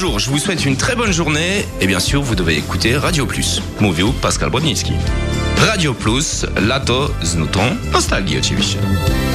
bonjour, je vous souhaite une très bonne journée et bien sûr vous devez écouter Radio Plus. Mówił Pascal Brodnicki. Radio Plus, lato z nutą nostalgii oczywiście.